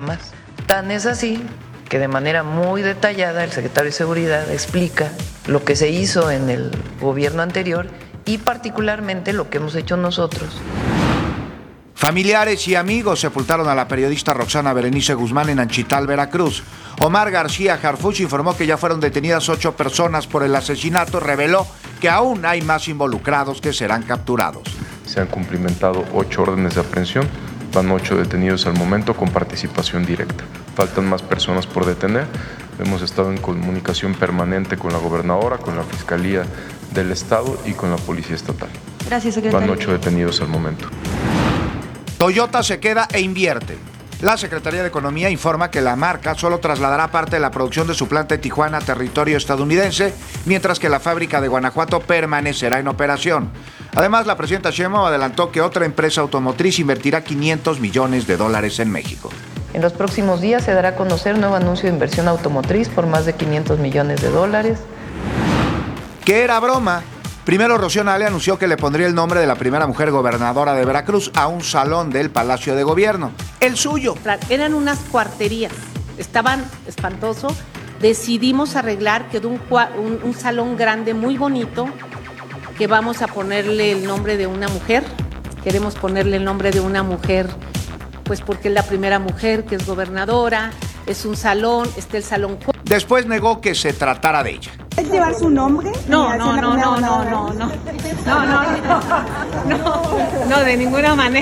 más. Tan es así que de manera muy detallada el secretario de Seguridad explica lo que se hizo en el gobierno anterior y particularmente lo que hemos hecho nosotros. Familiares y amigos sepultaron a la periodista Roxana Berenice Guzmán en Anchital, Veracruz. Omar García Harfuch informó que ya fueron detenidas 8 personas por el asesinato. Reveló que aún hay más involucrados que serán capturados. Se han cumplimentado 8 órdenes de aprehensión, van 8 detenidos al momento con participación directa. Faltan más personas por detener. Hemos estado en comunicación permanente con la gobernadora, con la Fiscalía del Estado y con la Policía Estatal. Gracias, secretario. Van 8 detenidos al momento. Toyota se queda e invierte. La Secretaría de Economía informa que la marca solo trasladará parte de la producción de su planta de Tijuana a territorio estadounidense, mientras que la fábrica de Guanajuato permanecerá en operación. Además, la presidenta Sheinbaum adelantó que otra empresa automotriz invertirá $500 millones en México. En los próximos días se dará a conocer nuevo anuncio de inversión automotriz por más de $500 millones. ¿Qué era broma? Primero, Rocío Nale anunció que le pondría el nombre de la primera mujer gobernadora de Veracruz a un salón del Palacio de Gobierno. El suyo. Eran unas cuarterías, estaban espantoso. Decidimos arreglar, quedó un salón grande, muy bonito, que vamos a ponerle el nombre de una mujer. Queremos ponerle el nombre de una mujer, pues porque es la primera mujer que es gobernadora, es un salón, está el salón. Después negó que se tratara de ella. ¿Es llevar su nombre? No, de ninguna manera.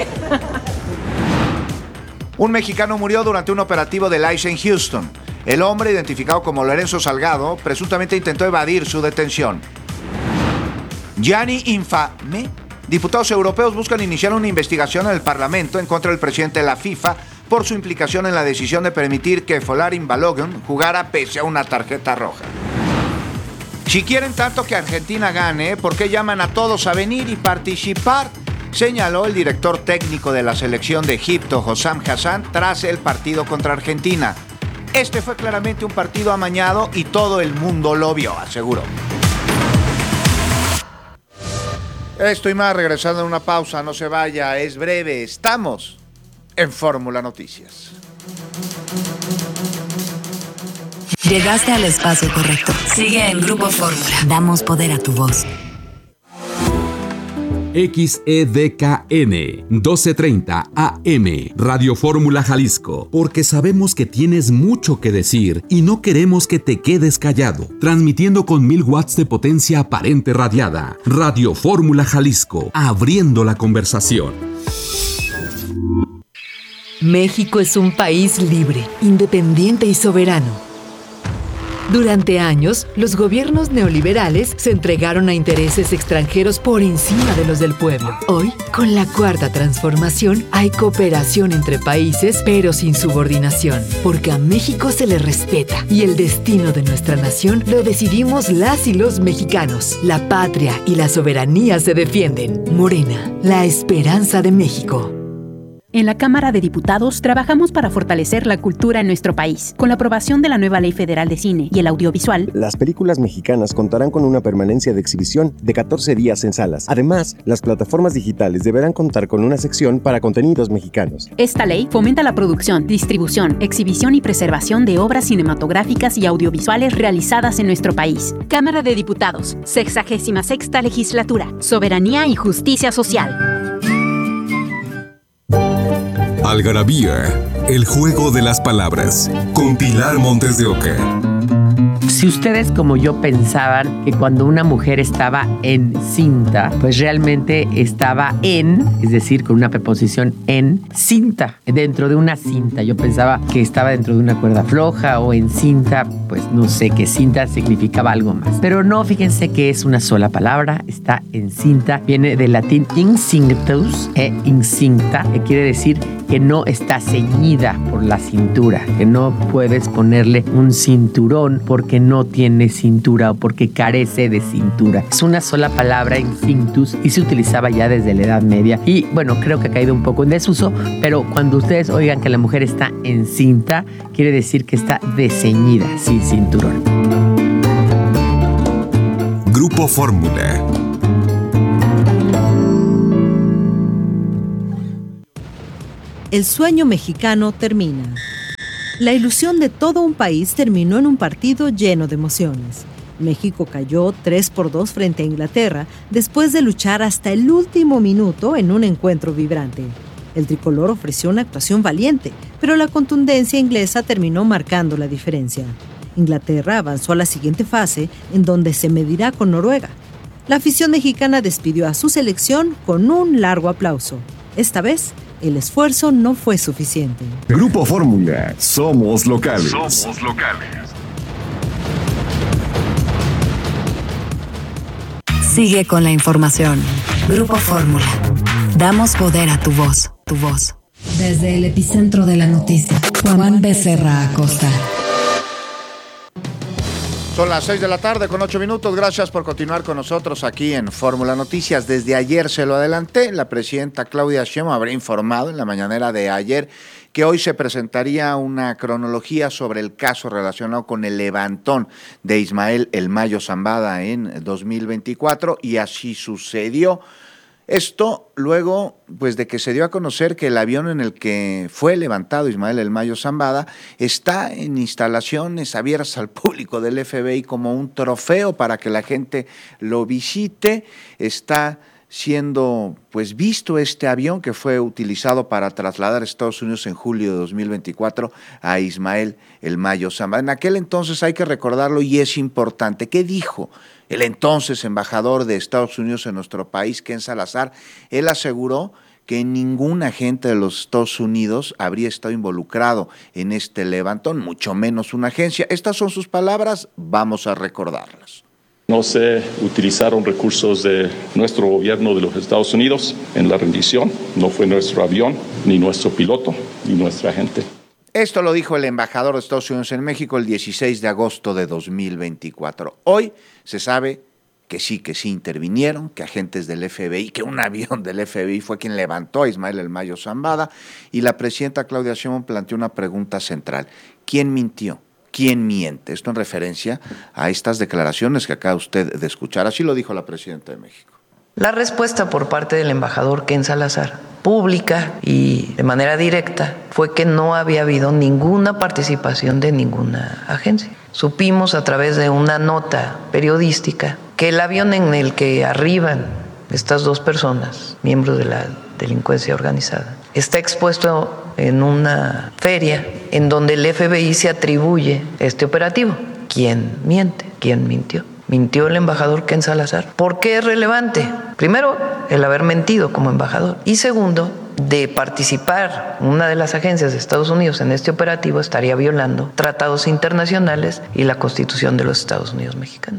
Un mexicano murió durante un operativo del ICE en Houston. El hombre, identificado como Lorenzo Salgado, presuntamente intentó evadir su detención. Gianni Infame. Diputados europeos buscan iniciar una investigación en el Parlamento en contra del presidente de la FIFA por su implicación en la decisión de permitir que Folarin Balogun jugara pese a una tarjeta roja. Si quieren tanto que Argentina gane, ¿por qué llaman a todos a venir y participar? Señaló el director técnico de la selección de Egipto, Hossam Hassan, tras el partido contra Argentina. Este fue claramente un partido amañado y todo el mundo lo vio, aseguró. Esto y más regresando en una pausa, no se vaya, es breve, estamos en Fórmula Noticias. Llegaste al espacio correcto. Sigue en Grupo Fórmula. Damos poder a tu voz. XEDKN 1230 AM Radio Fórmula Jalisco, porque sabemos que tienes mucho que decir y no queremos que te quedes callado. Transmitiendo con 1000 watts de potencia aparente radiada. Radio Fórmula Jalisco, abriendo la conversación. México es un país libre, independiente y soberano. Durante años, los gobiernos neoliberales se entregaron a intereses extranjeros por encima de los del pueblo. Hoy, con la Cuarta Transformación, hay cooperación entre países, pero sin subordinación, porque a México se le respeta y el destino de nuestra nación lo decidimos las y los mexicanos. La patria y la soberanía se defienden. Morena, la esperanza de México. En la Cámara de Diputados trabajamos para fortalecer la cultura en nuestro país. Con la aprobación de la nueva Ley Federal de Cine y el Audiovisual, las películas mexicanas contarán con una permanencia de exhibición de 14 días en salas. Además, las plataformas digitales deberán contar con una sección para contenidos mexicanos. Esta ley fomenta la producción, distribución, exhibición y preservación de obras cinematográficas y audiovisuales realizadas en nuestro país. Cámara de Diputados, 66ª Legislatura. Soberanía y justicia social. Algarabía, el juego de las palabras, con Pilar Montes de Oca. Si ustedes como yo pensaban que cuando una mujer estaba encinta, pues realmente estaba es decir, con una preposición en cinta, dentro de una cinta. Yo pensaba que estaba dentro de una cuerda floja o en cinta, pues no sé, que cinta significaba algo más. Pero no, fíjense que es una sola palabra, está encinta, viene del latín incinctus incinta, que quiere decir que no está ceñida por la cintura, que no puedes ponerle un cinturón porque no tiene cintura o porque carece de cintura. Es una sola palabra, incinctus, y se utilizaba ya desde la Edad Media. Y bueno, creo que ha caído un poco en desuso, pero cuando ustedes oigan que la mujer está encinta, quiere decir que está desceñida, sin cinturón. Grupo Fórmula. El sueño mexicano termina. La ilusión de todo un país terminó en un partido lleno de emociones. México cayó 3-2 frente a Inglaterra después de luchar hasta el último minuto en un encuentro vibrante. El tricolor ofreció una actuación valiente, pero la contundencia inglesa terminó marcando la diferencia. Inglaterra avanzó a la siguiente fase, en donde se medirá con Noruega. La afición mexicana despidió a su selección con un largo aplauso. Esta vez, el esfuerzo no fue suficiente. Grupo Fórmula, somos locales. Somos locales. Sigue con la información. Grupo Fórmula. Damos poder a tu voz. Tu voz. Desde el epicentro de la noticia, Juan Becerra Acosta. Son las 6 de la tarde con 8 minutos. Gracias por continuar con nosotros aquí en Fórmula Noticias. Desde ayer se lo adelanté. La presidenta Claudia Sheinbaum habría informado en la mañanera de ayer que hoy se presentaría una cronología sobre el caso relacionado con el levantón de Ismael El Mayo Zambada en 2024, y así sucedió. Esto luego, pues, de que se dio a conocer que el avión en el que fue levantado Ismael El Mayo Zambada está en instalaciones abiertas al público del FBI como un trofeo para que la gente lo visite. Está siendo, pues, visto este avión que fue utilizado para trasladar a Estados Unidos en julio de 2024 a Ismael El Mayo Zambada. En aquel entonces, hay que recordarlo y es importante, ¿qué dijo el entonces embajador de Estados Unidos en nuestro país, Ken Salazar? Él aseguró que ningún agente de los Estados Unidos habría estado involucrado en este levantón, mucho menos una agencia. Estas son sus palabras, vamos a recordarlas. No se utilizaron recursos de nuestro gobierno de los Estados Unidos en la rendición. No fue nuestro avión, ni nuestro piloto, ni nuestra gente. Esto lo dijo el embajador de Estados Unidos en México el 16 de agosto de 2024. Hoy se sabe que sí intervinieron, que agentes del FBI, que un avión del FBI fue quien levantó a Ismael El Mayo Zambada, y la presidenta Claudia Sheinbaum planteó una pregunta central. ¿Quién mintió? ¿Quién miente? Esto en referencia a estas declaraciones que acaba usted de escuchar. Así lo dijo la presidenta de México. La respuesta por parte del embajador Ken Salazar, pública y de manera directa, fue que no había habido ninguna participación de ninguna agencia. Supimos a través de una nota periodística que el avión en el que arriban estas dos personas, miembros de la delincuencia organizada, está expuesto en una feria en donde el FBI se atribuye este operativo. ¿Quién miente? ¿Quién mintió? Mintió el embajador Ken Salazar. ¿Por qué es relevante? Primero, el haber mentido como embajador. Y segundo, de participar una de las agencias de Estados Unidos en este operativo estaría violando tratados internacionales y la Constitución de los Estados Unidos mexicanos.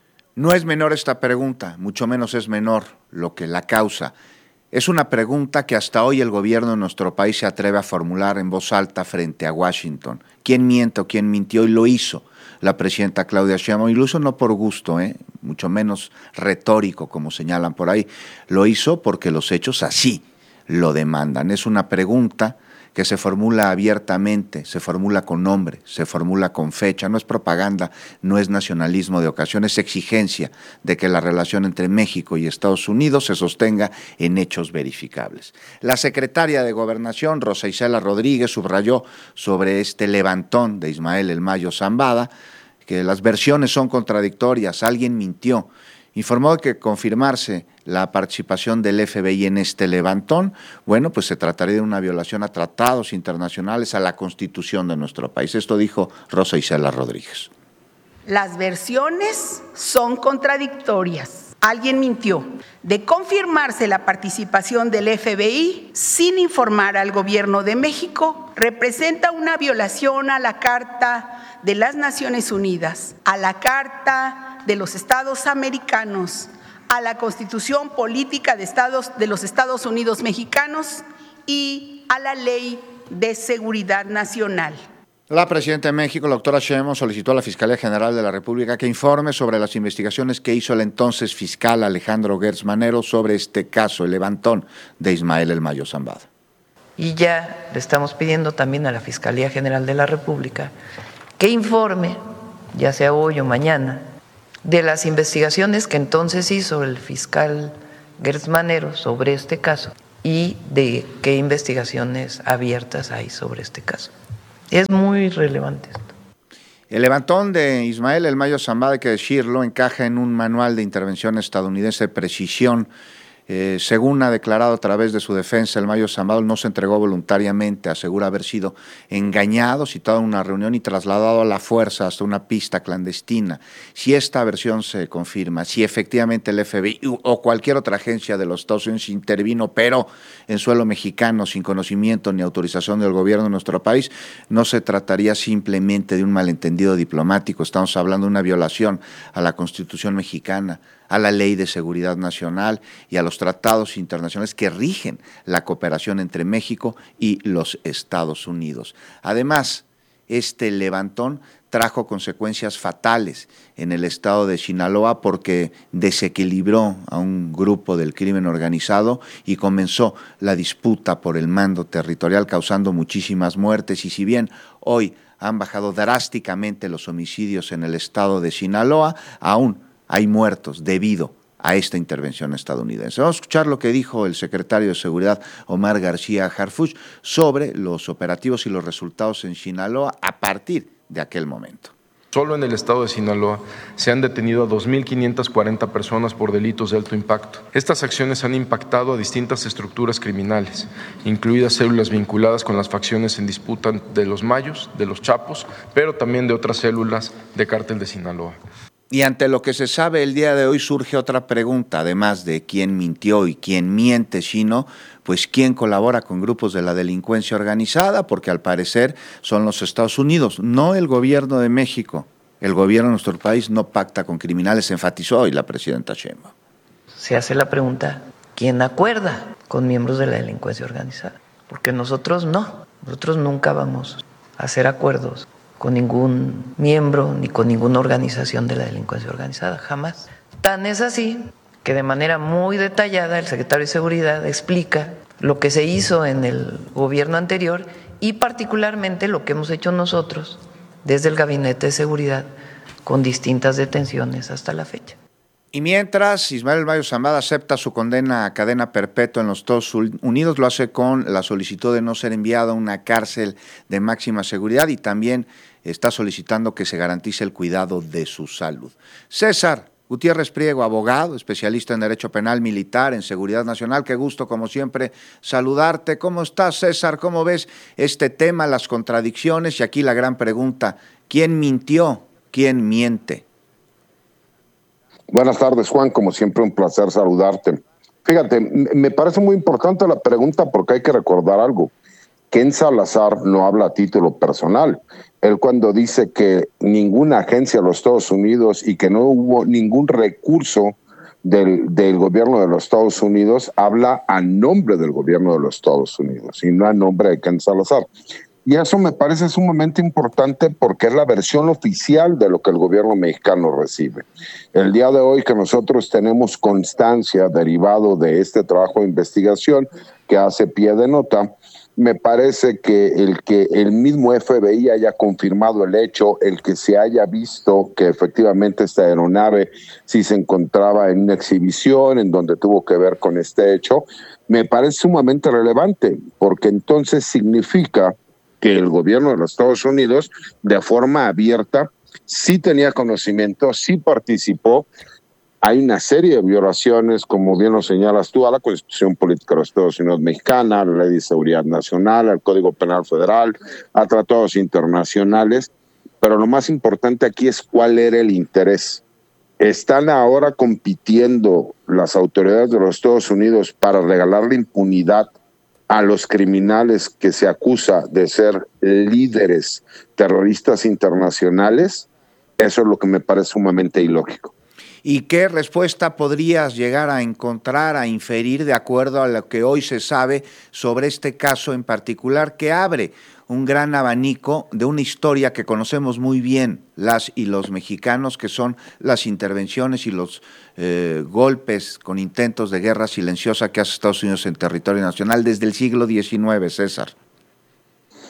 No es menor esta pregunta, mucho menos es menor lo que la causa. Es una pregunta que hasta hoy el gobierno de nuestro país se atreve a formular en voz alta frente a Washington. ¿Quién miente o quién mintió? Y lo hizo la presidenta Claudia Sheinbaum, y lo hizo no por gusto, mucho menos retórico como señalan por ahí. Lo hizo porque los hechos así lo demandan. Es una pregunta que se formula abiertamente, se formula con nombre, se formula con fecha, no es propaganda, no es nacionalismo de ocasión, es exigencia de que la relación entre México y Estados Unidos se sostenga en hechos verificables. La secretaria de Gobernación, Rosa Isela Rodríguez, subrayó sobre este levantón de Ismael El Mayo Zambada que las versiones son contradictorias, alguien mintió. Informó que confirmarse la participación del FBI en este levantón, bueno, pues se trataría de una violación a tratados internacionales, a la Constitución de nuestro país. Esto dijo Rosa Isela Rodríguez. Las versiones son contradictorias. Alguien mintió. De confirmarse la participación del FBI sin informar al gobierno de México, representa una violación a la Carta de las Naciones Unidas, a la Carta de los Estados Americanos, a la Constitución Política de los Estados Unidos Mexicanos y a la Ley de Seguridad Nacional. La presidenta de México, la doctora Sheinbaum, solicitó a la Fiscalía General de la República que informe sobre las investigaciones que hizo el entonces fiscal Alejandro Gertz Manero sobre este caso, el levantón de Ismael El Mayo Zambada. Y ya le estamos pidiendo también a la Fiscalía General de la República que informe, ya sea hoy o mañana, de las investigaciones que entonces hizo el fiscal Gertz Manero sobre este caso y de qué investigaciones abiertas hay sobre este caso. Es muy relevante esto. El levantón de Ismael El Mayo Zambada, hay que decirlo, encaja en un manual de intervención estadounidense de precisión. Según ha declarado a través de su defensa, El Mayo Zambada no se entregó voluntariamente, asegura haber sido engañado, citado en una reunión y trasladado a la fuerza hasta una pista clandestina. Si esta versión se confirma, si efectivamente el FBI o cualquier otra agencia de los Estados Unidos intervino, pero en suelo mexicano, sin conocimiento ni autorización del gobierno de nuestro país, no se trataría simplemente de un malentendido diplomático. Estamos hablando de una violación a la Constitución mexicana, a la Ley de Seguridad Nacional y a los tratados internacionales que rigen la cooperación entre México y los Estados Unidos. Además, este levantón trajo consecuencias fatales en el estado de Sinaloa porque desequilibró a un grupo del crimen organizado y comenzó la disputa por el mando territorial, causando muchísimas muertes. Y si bien hoy han bajado drásticamente los homicidios en el estado de Sinaloa, aún hay muertos debido a esta intervención estadounidense. Vamos a escuchar lo que dijo el secretario de Seguridad, Omar García Harfuch, sobre los operativos y los resultados en Sinaloa a partir de aquel momento. Solo en el estado de Sinaloa se han detenido a 2.540 personas por delitos de alto impacto. Estas acciones han impactado a distintas estructuras criminales, incluidas células vinculadas con las facciones en disputa de los Mayos, de los Chapos, pero también de otras células de Cártel de Sinaloa. Y ante lo que se sabe el día de hoy surge otra pregunta, además de quién mintió y quién miente, sino pues quién colabora con grupos de la delincuencia organizada, porque al parecer son los Estados Unidos, no el gobierno de México. El gobierno de nuestro país no pacta con criminales, enfatizó hoy la presidenta Sheinbaum. Se hace la pregunta, ¿quién acuerda con miembros de la delincuencia organizada? Porque nosotros no, nosotros nunca vamos a hacer acuerdos con ningún miembro ni con ninguna organización de la delincuencia organizada, jamás. Tan es así que de manera muy detallada el secretario de Seguridad explica lo que se hizo en el gobierno anterior y particularmente lo que hemos hecho nosotros desde el Gabinete de Seguridad con distintas detenciones hasta la fecha. Y mientras Ismael El Mayo Zambada acepta su condena a cadena perpetua en los Estados Unidos, lo hace con la solicitud de no ser enviado a una cárcel de máxima seguridad y también está solicitando que se garantice el cuidado de su salud. César Gutiérrez Priego, abogado, especialista en Derecho Penal Militar, en Seguridad Nacional, qué gusto como siempre saludarte. ¿Cómo estás, César? ¿Cómo ves este tema, las contradicciones? Y aquí la gran pregunta, ¿quién mintió? ¿Quién miente? Buenas tardes, Juan. Como siempre, un placer saludarte. Fíjate, me parece muy importante la pregunta porque hay que recordar algo. Ken Salazar no habla a título personal. Él cuando dice que ninguna agencia de los Estados Unidos y que no hubo ningún recurso del gobierno de los Estados Unidos, habla a nombre del gobierno de los Estados Unidos y no a nombre de Ken Salazar. Y eso me parece sumamente importante porque es la versión oficial de lo que el gobierno mexicano recibe. El día de hoy que nosotros tenemos constancia derivado de este trabajo de investigación que hace pie de nota, me parece que el mismo FBI haya confirmado el hecho, el que se haya visto que efectivamente esta aeronave sí se encontraba en una exhibición en donde tuvo que ver con este hecho, me parece sumamente relevante porque entonces significa que el gobierno de los Estados Unidos, de forma abierta, sí tenía conocimiento, sí participó. Hay una serie de violaciones, como bien lo señalas tú, a la Constitución Política de los Estados Unidos Mexicana, a la Ley de Seguridad Nacional, al Código Penal Federal, a tratados internacionales, pero lo más importante aquí es cuál era el interés. ¿Están ahora compitiendo las autoridades de los Estados Unidos para regalarle impunidad a los criminales que se acusa de ser líderes terroristas internacionales? Eso es lo que me parece sumamente ilógico. ¿Y qué respuesta podrías llegar a encontrar, a inferir de acuerdo a lo que hoy se sabe sobre este caso en particular, que abre un gran abanico de una historia que conocemos muy bien las y los mexicanos, que son las intervenciones y los golpes con intentos de guerra silenciosa que hace Estados Unidos en territorio nacional desde el siglo XIX, César?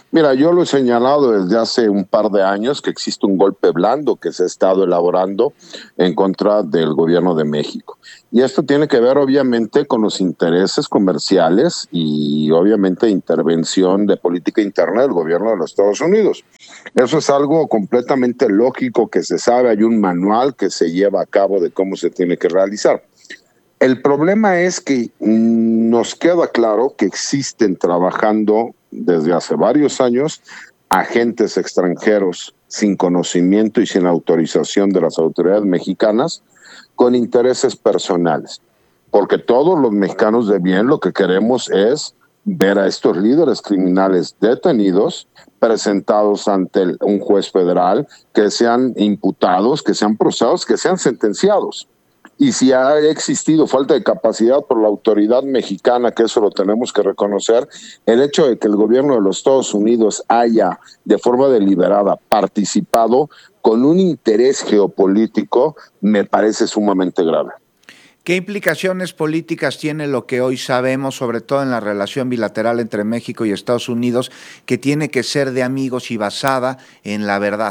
Mira, yo lo he señalado desde hace un par de años que existe un golpe blando que se ha estado elaborando en contra del gobierno de México. Y esto tiene que ver obviamente con los intereses comerciales y obviamente intervención de política interna del gobierno de los Estados Unidos. Eso es algo completamente lógico que se sabe, hay un manual que se lleva a cabo de cómo se tiene que realizar. El problema es que nos queda claro que existen trabajando desde hace varios años agentes extranjeros sin conocimiento y sin autorización de las autoridades mexicanas con intereses personales. Porque todos los mexicanos de bien lo que queremos es ver a estos líderes criminales detenidos, presentados ante un juez federal, que sean imputados, que sean procesados, que sean sentenciados. Y si ha existido falta de capacidad por la autoridad mexicana, que eso lo tenemos que reconocer, el hecho de que el gobierno de los Estados Unidos haya de forma deliberada participado con un interés geopolítico me parece sumamente grave. ¿Qué implicaciones políticas tiene lo que hoy sabemos, sobre todo en la relación bilateral entre México y Estados Unidos, que tiene que ser de amigos y basada en la verdad?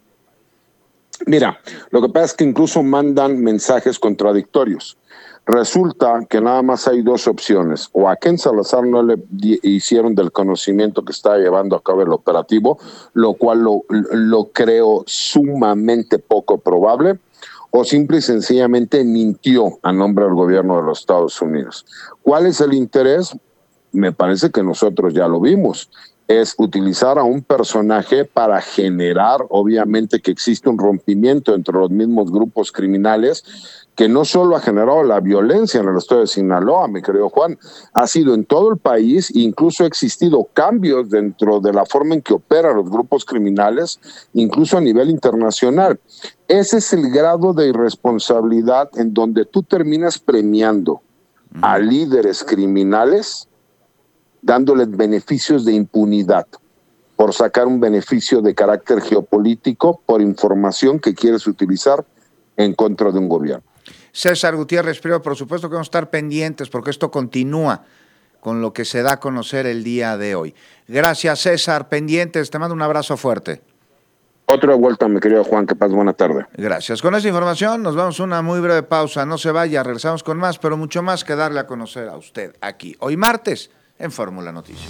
Mira, lo que pasa es que incluso mandan mensajes contradictorios. Resulta que nada más hay dos opciones. O a Ken Salazar no le hicieron del conocimiento que está llevando a cabo el operativo, lo cual lo creo sumamente poco probable, o simple y sencillamente mintió a nombre del gobierno de los Estados Unidos. ¿Cuál es el interés? Me parece que nosotros ya lo vimos. Es utilizar a un personaje para generar, obviamente, que existe un rompimiento entre los mismos grupos criminales que no solo ha generado la violencia en el estado de Sinaloa, mi querido Juan, ha sido en todo el país, incluso ha existido cambios dentro de la forma en que operan los grupos criminales, incluso a nivel internacional. Ese es el grado de irresponsabilidad en donde tú terminas premiando a líderes criminales dándoles beneficios de impunidad por sacar un beneficio de carácter geopolítico por información que quieres utilizar en contra de un gobierno. César Gutiérrez Priego, por supuesto que vamos a estar pendientes porque esto continúa con lo que se da a conocer el día de hoy. Gracias, César, pendientes, te mando un abrazo fuerte. Otra vuelta, mi querido Juan, que pases buena tarde. Gracias. Con esta información nos vamos a una muy breve pausa, no se vaya, regresamos con más, pero mucho más que darle a conocer a usted aquí, hoy martes, en Fórmula Noticias.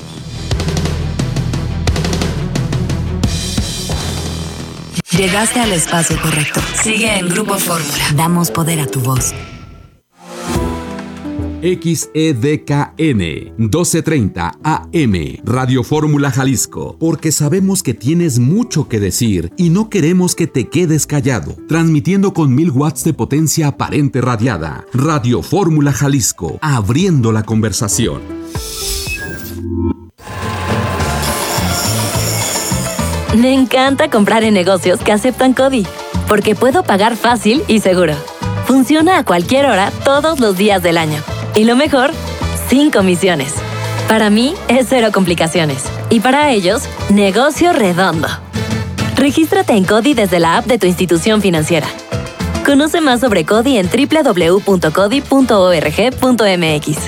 Llegaste al espacio correcto. Sigue en Grupo Fórmula. Damos poder a tu voz. XEDKN 1230 AM Radio Fórmula Jalisco, porque sabemos que tienes mucho que decir y no queremos que te quedes callado. Transmitiendo con 1000 watts de potencia aparente radiada. Radio Fórmula Jalisco, abriendo la conversación. Me encanta comprar en negocios que aceptan CODI, porque puedo pagar fácil y seguro. Funciona a cualquier hora, todos los días del año. Y lo mejor, sin comisiones. Para mí, es cero complicaciones. Y para ellos, negocio redondo. Regístrate en CODI desde la app de tu institución financiera. Conoce más sobre CODI en www.codi.org.mx.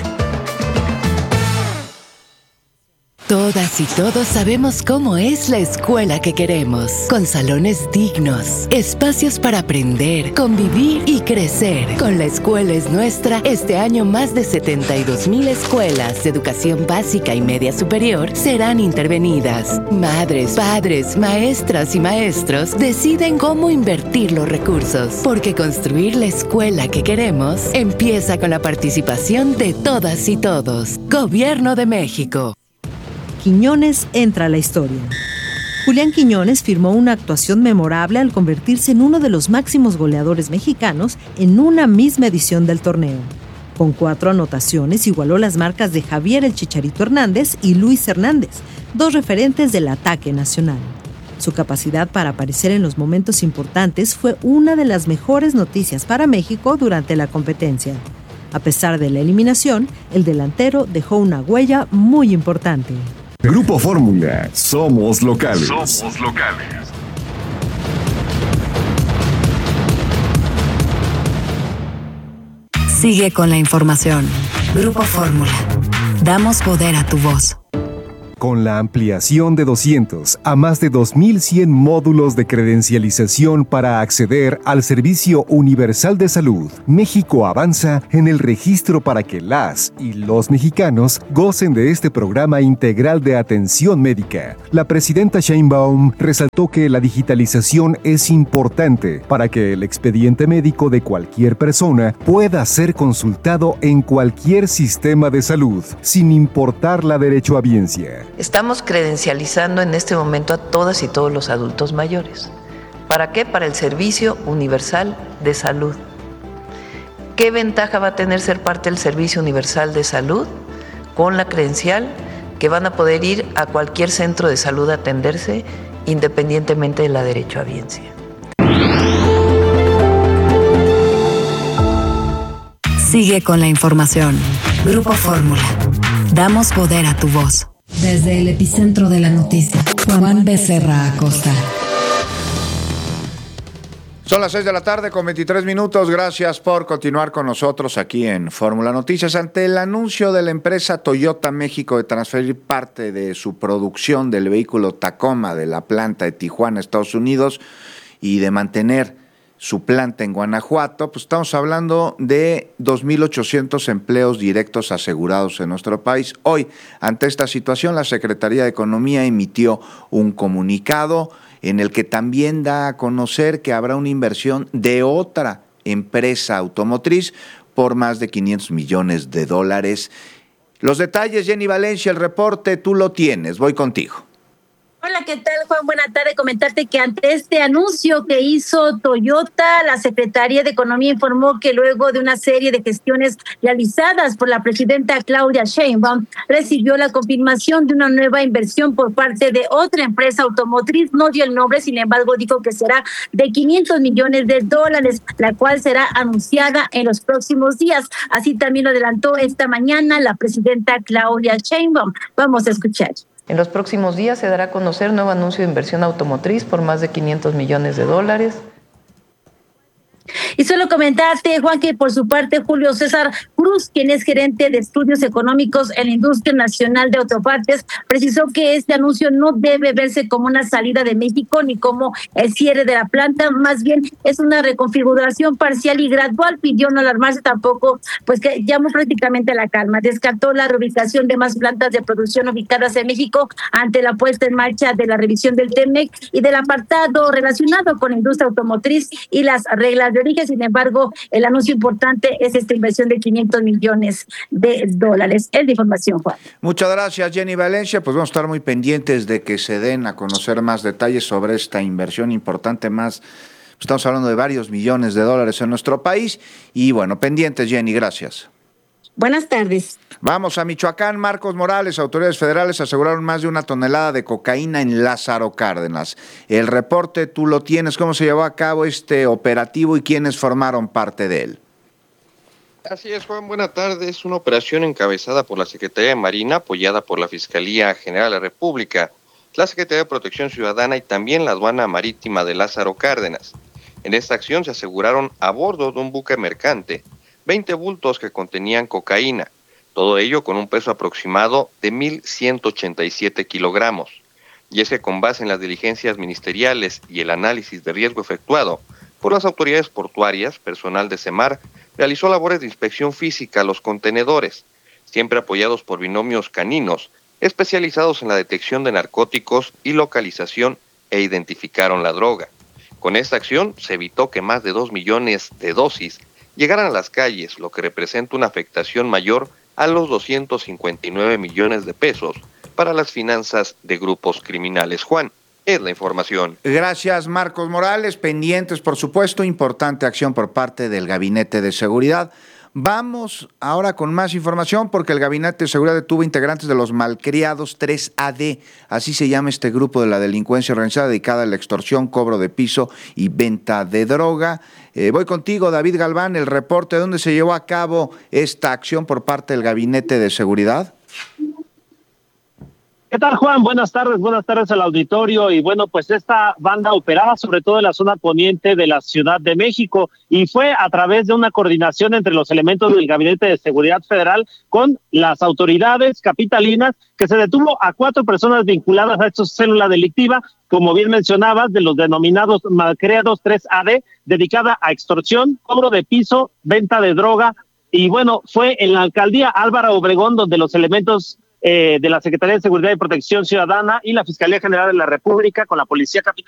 Todas y todos sabemos cómo es la escuela que queremos, con salones dignos, espacios para aprender, convivir y crecer. Con La Escuela es Nuestra, este año más de 72,000 escuelas de educación básica y media superior serán intervenidas. Madres, padres, maestras y maestros deciden cómo invertir los recursos, porque construir la escuela que queremos empieza con la participación de todas y todos. Gobierno de México. Quiñones entra a la historia. Julián Quiñones firmó una actuación memorable al convertirse en uno de los máximos goleadores mexicanos en una misma edición del torneo. Con 4 anotaciones igualó las marcas de Javier El Chicharito Hernández y Luis Hernández, 2 referentes del ataque nacional. Su capacidad para aparecer en los momentos importantes fue una de las mejores noticias para México durante la competencia. A pesar de la eliminación, el delantero dejó una huella muy importante. Grupo Fórmula, somos locales. Somos locales. Sigue con la información. Grupo Fórmula. Damos poder a tu voz. Con la ampliación de 200 a más de 2.100 módulos de credencialización para acceder al Servicio Universal de Salud, México avanza en el registro para que las y los mexicanos gocen de este programa integral de atención médica. La presidenta Sheinbaum resaltó que la digitalización es importante para que el expediente médico de cualquier persona pueda ser consultado en cualquier sistema de salud, sin importar la derechohabiencia. Estamos credencializando en este momento a todas y todos los adultos mayores. ¿Para qué? Para el Servicio Universal de Salud. ¿Qué ventaja va a tener ser parte del Servicio Universal de Salud? Con la credencial que van a poder ir a cualquier centro de salud a atenderse independientemente de la derechohabiencia. Sigue con la información. Grupo Fórmula. Damos poder a tu voz. Desde el epicentro de la noticia, Juan Becerra Acosta. Son las 6 de la tarde con 23 minutos. Gracias por continuar con nosotros aquí en Fórmula Noticias. Ante el anuncio de la empresa Toyota México de transferir parte de su producción del vehículo Tacoma de la planta de Tijuana, Estados Unidos, y de mantener su planta en Guanajuato, pues estamos hablando de 2.800 empleos directos asegurados en nuestro país. Hoy, ante esta situación, la Secretaría de Economía emitió un comunicado en el que también da a conocer que habrá una inversión de otra empresa automotriz por más de $500 millones. Los detalles, Jenny Valencia, el reporte, tú lo tienes, voy contigo. Hola, ¿qué tal, Juan? Buena tarde. Comentarte que ante este anuncio que hizo Toyota, la Secretaría de Economía informó que luego de una serie de gestiones realizadas por la presidenta Claudia Sheinbaum, recibió la confirmación de una nueva inversión por parte de otra empresa automotriz. No dio el nombre, sin embargo, dijo que será de $500 millones, la cual será anunciada en los próximos días. Así también lo adelantó esta mañana la presidenta Claudia Sheinbaum. Vamos a escuchar. En los próximos días se dará a conocer nuevo anuncio de inversión automotriz por más de $500 millones. Y solo comentarte, Juan, que por su parte Julio César Cruz, quien es gerente de estudios económicos en la industria nacional de autopartes, precisó que este anuncio no debe verse como una salida de México ni como el cierre de la planta, más bien es una reconfiguración parcial y gradual. Pidió no alarmarse tampoco, pues que llamó prácticamente a la calma. Descartó la reubicación de más plantas de producción ubicadas en México ante la puesta en marcha de la revisión del TEMEC y del apartado relacionado con la industria automotriz y las reglas de origen. Sin embargo, el anuncio importante es esta inversión de $500 millones. Es de información, Juan. Muchas gracias, Jenny Valencia. Pues vamos a estar muy pendientes de que se den a conocer más detalles sobre esta inversión importante. Estamos hablando de varios millones de dólares en nuestro país. Y bueno, pendientes, Jenny, gracias. Buenas tardes. Vamos a Michoacán. Marcos Morales, autoridades federales aseguraron más de 1 tonelada de cocaína en Lázaro Cárdenas. El reporte tú lo tienes. ¿Cómo se llevó a cabo este operativo y quiénes formaron parte de él? Así es, Juan. Buenas tardes. Es una operación encabezada por la Secretaría de Marina, apoyada por la Fiscalía General de la República, la Secretaría de Protección Ciudadana y también la Aduana Marítima de Lázaro Cárdenas. En esta acción se aseguraron a bordo de un buque mercante 20 bultos que contenían cocaína, todo ello con un peso aproximado de 1.187 kilogramos. Y es que con base en las diligencias ministeriales y el análisis de riesgo efectuado por las autoridades portuarias, personal de CEMAR realizó labores de inspección física a los contenedores, siempre apoyados por binomios caninos, especializados en la detección de narcóticos y localización, e identificaron la droga. Con esta acción se evitó que más de 2 millones de dosis llegaran a las calles, lo que representa una afectación mayor a los 259 millones de pesos para las finanzas de grupos criminales. Juan, es la información. Gracias, Marcos Morales. Pendientes, por supuesto, importante acción por parte del Gabinete de Seguridad. Vamos ahora con más información porque el Gabinete de Seguridad detuvo integrantes de los malcriados 3AD, así se llama este grupo de la delincuencia organizada dedicada a la extorsión, cobro de piso y venta de droga. Voy contigo, David Galván, el reporte de dónde se llevó a cabo esta acción por parte del Gabinete de Seguridad. ¿Qué tal, Juan? Buenas tardes al auditorio. Y bueno, pues esta banda operaba sobre todo en la zona poniente de la Ciudad de México y fue a través de una coordinación entre los elementos del Gabinete de Seguridad Federal con las autoridades capitalinas que se detuvo a 4 personas vinculadas a esta célula delictiva, como bien mencionabas, de los denominados malcriados 3AD, dedicada a extorsión, cobro de piso, venta de droga. Y bueno, fue en la alcaldía Álvaro Obregón donde los elementos de la Secretaría de Seguridad y Protección Ciudadana y la Fiscalía General de la República con la Policía Capitalina